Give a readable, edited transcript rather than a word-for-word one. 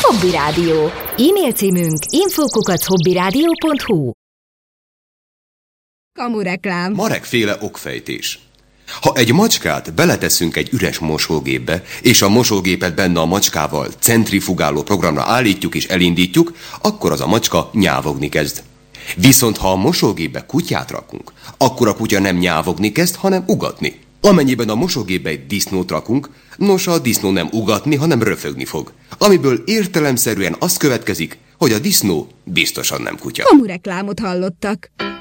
Hobby Rádió. E-mail címünk info@hobbyradio.hu. Kamureklám. Marekféle okfejtés. Ha egy macskát beleteszünk egy üres mosógépbe, és a mosógépet benne a macskával centrifugáló programra állítjuk és elindítjuk, akkor az a macska nyávogni kezd. Viszont ha a mosógépbe kutyát rakunk, akkor a kutya nem nyávogni kezd, hanem ugatni. Amennyiben a mosógépbe egy disznót rakunk, nos, a disznó nem ugatni, hanem röfögni fog. Amiből értelemszerűen az következik, hogy a disznó biztosan nem kutya. Kamureklámot hallottak.